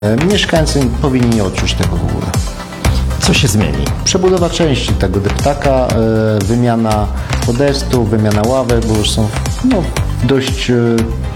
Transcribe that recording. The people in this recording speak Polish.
Mieszkańcy powinni nie odczuć tego w ogóle. Co się zmieni? Przebudowa części tego deptaka, wymiana podestu, wymiana ławek, bo już są dość